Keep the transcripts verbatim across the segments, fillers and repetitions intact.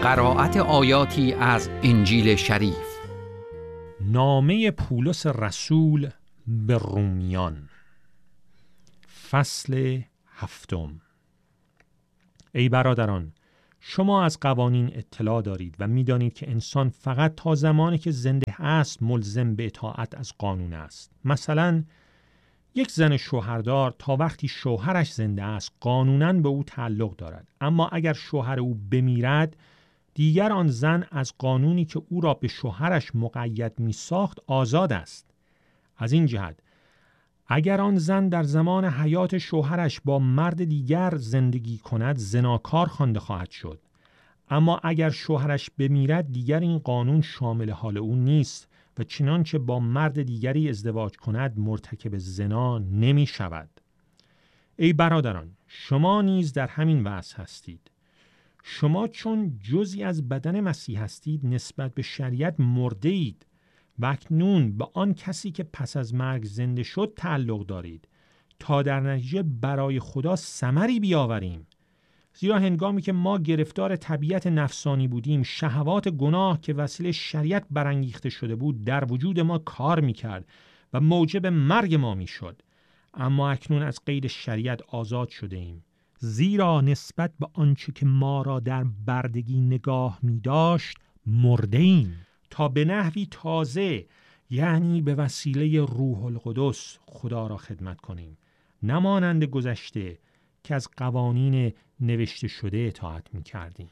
قرائت آیاتی از انجیل شریف. نامه پولس رسول به رومیان، فصل هفتم. ای برادران، شما از قوانین اطلاع دارید و می‌دانید که انسان فقط تا زمانی که زنده است ملزم به اطاعت از قانون است. مثلا یک زن شوهردار تا وقتی شوهرش زنده است قانوناً به او تعلق دارد، اما اگر شوهر او بمیرد دیگر آن زن از قانونی که او را به شوهرش مقید می ساخت آزاد است. از این جهت اگر آن زن در زمان حیات شوهرش با مرد دیگر زندگی کند زناکار خوانده خواهد شد، اما اگر شوهرش بمیرد دیگر این قانون شامل حال او نیست و چنانچه با مرد دیگری ازدواج کند مرتکب زنا نمی شود. ای برادران، شما نیز در همین وضع هستید. شما چون جزئی از بدن مسیح هستید نسبت به شریعت مرده اید و اکنون به آن کسی که پس از مرگ زنده شد تعلق دارید تا در نتیجه برای خدا ثمری بیاوریم. زیرا هنگامی که ما گرفتار طبیعت نفسانی بودیم شهوات گناه که وسیله شریعت برانگیخته شده بود در وجود ما کار میکرد و موجب مرگ ما میشد، اما اکنون از قید شریعت آزاد شده ایم، زیرا نسبت به آنچه که ما را در بردگی نگاه می داشت مرده ایم تا به نحوی تازه، یعنی به وسیله روح القدس خدا را خدمت کنیم، نمانند گذشته که از قوانین نوشته شده اطاعت می کردیم.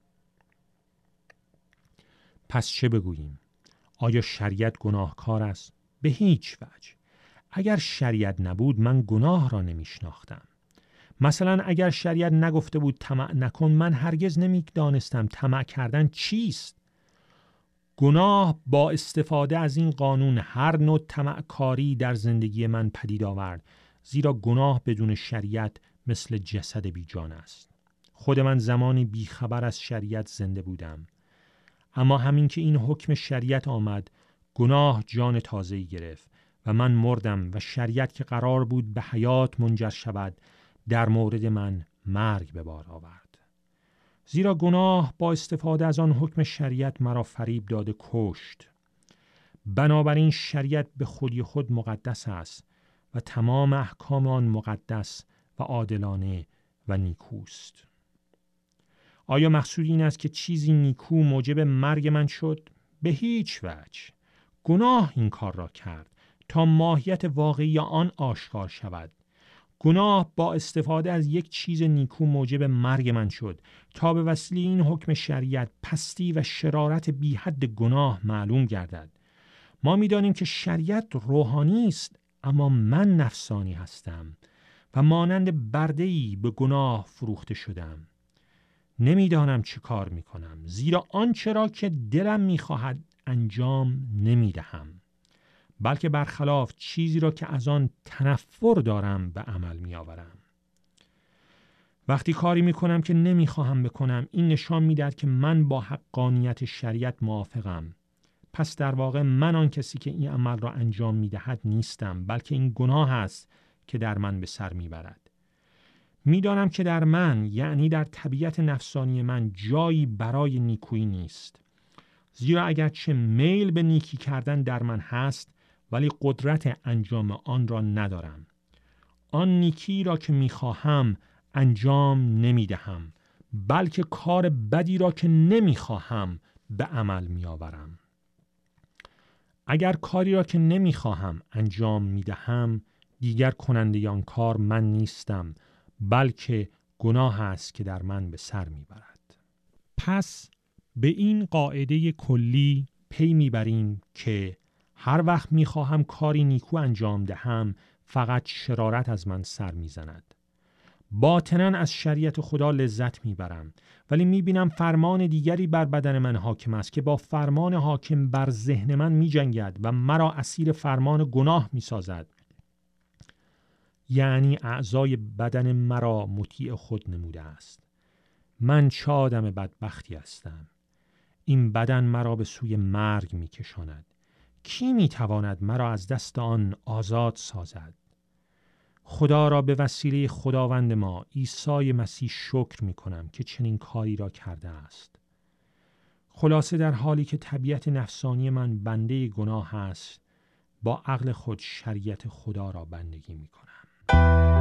پس چه بگوییم؟ آیا شریعت گناهکار است؟ به هیچ وجه. اگر شریعت نبود من گناه را نمی شناختم. مثلا اگر شریعت نگفته بود طمع نکن، من هرگز نمی دانستم طمع کردن چیست. گناه با استفاده از این قانون هر نوع طمعکاری در زندگی من پدید آورد، زیرا گناه بدون شریعت مثل جسد بی جان است. خود من زمانی بیخبر از شریعت زنده بودم، اما همین که این حکم شریعت آمد گناه جان تازه‌ای گرفت و من مردم و شریعت که قرار بود به حیات منجر شود در مورد من مرگ به بار آورد. زیرا گناه با استفاده از آن حکم شریعت مرا فریب داده کشت. بنابراین شریعت به خودی خود مقدس است و تمام احکام آن مقدس و عادلانه و نیکوست. آیا مقصود این است که چیزی نیکو موجب مرگ من شد؟ به هیچ وجه. گناه این کار را کرد تا ماهیت واقعی آن آشکار شود. گناه با استفاده از یک چیز نیکو موجب مرگ من شد تا به وسیله این حکم شریعت پستی و شرارت بی حد گناه معلوم گردد. ما می‌دانیم که شریعت روحانی است، اما من نفسانی هستم و مانند برده‌ای به گناه فروخته شدم. نمی‌دانم چه کار می‌کنم، زیرا آنچه را که دلم می‌خواهد انجام نمی‌دهم، بلکه برخلاف چیزی را که از آن تنفر دارم به عمل می آورم. وقتی کاری می کنم که نمی خواهم بکنم این نشان می دهد که من با حقانیت شریعت موافقم. پس در واقع من آن کسی که این عمل را انجام می دهد نیستم، بلکه این گناه است که در من به سر می برد. می دانم که در من، یعنی در طبیعت نفسانی من، جایی برای نیکویی نیست. زیرا اگرچه میل به نیکی کردن در من هست ولی قدرت انجام آن را ندارم. آن نیکی را که میخواهم انجام نمیدهم، بلکه کار بدی را که نمیخواهم به عمل میآورم. اگر کاری را که نمیخواهم انجام میدهم دیگر کننده آن کار من نیستم، بلکه گناه است که در من به سر میبرد. پس به این قاعده کلی پی میبریم که هر وقت میخواهم کاری نیکو انجام دهم فقط شرارت از من سر میزند. باطناً از شریعت خدا لذت میبرم، ولی میبینم فرمان دیگری بر بدن من حاکم است که با فرمان حاکم بر ذهن من میجنگد و مرا اسیر فرمان گناه میسازد. یعنی اعضای بدن مرا مطیع خود نموده است. من چه آدم بدبختی هستم. این بدن مرا به سوی مرگ میکشاند. کی میتواند مرا از دست آن آزاد سازد؟ خدا را به وسیله خداوند ما عیسی مسیح شکر میکنم که چنین کاری را کرده است. خلاصه در حالی که طبیعت نفسانی من بنده گناه است، با عقل خود شریعت خدا را بندگی می کنم.